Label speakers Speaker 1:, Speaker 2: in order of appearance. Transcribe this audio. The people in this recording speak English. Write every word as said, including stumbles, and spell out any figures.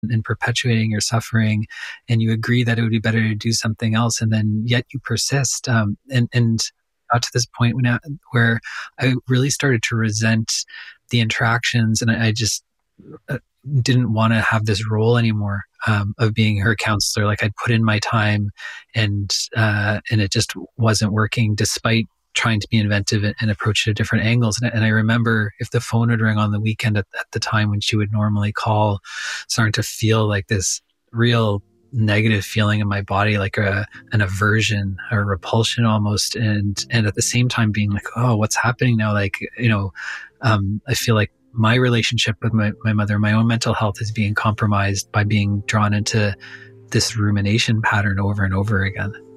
Speaker 1: and perpetuating your suffering, and you agree that it would be better to do something else, and then yet you persist. Um, and and got to this point when I, where I really started to resent the interactions, and I, I just uh, didn't want to have this role anymore, um, of being her counselor. Like, I'd put in my time, and uh, and it just wasn't working, despite trying to be inventive and, and approach it at different angles. And, and I remember, if the phone would ring on the weekend at, at the time when she would normally call, starting to feel like this real negative feeling in my body, like a an aversion or repulsion almost, and and at the same time being like, oh, what's happening now? Like, you know, um, I feel like my relationship with my, my mother, my own mental health is being compromised by being drawn into this rumination pattern over and over again.